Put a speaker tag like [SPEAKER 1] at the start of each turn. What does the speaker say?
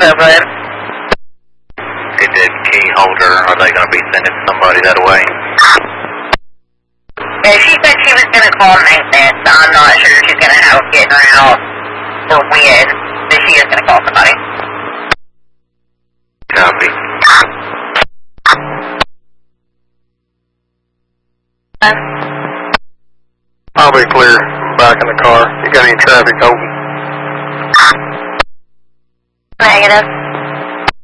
[SPEAKER 1] so good.
[SPEAKER 2] Did the key holder, are they going to be sending somebody that way?
[SPEAKER 1] Yeah, she said she was going to call maintenance. I'm not sure she's going to help getting her out or when, but she is going to call somebody.
[SPEAKER 2] Copy.
[SPEAKER 3] I'll be clear. I'm back in the car. You got any traffic open?
[SPEAKER 1] Negative.